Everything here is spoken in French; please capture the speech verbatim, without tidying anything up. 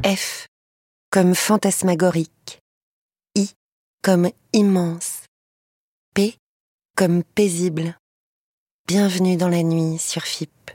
F comme fantasmagorique, I comme immense, P comme paisible. Bienvenue dans la nuit sur F I P.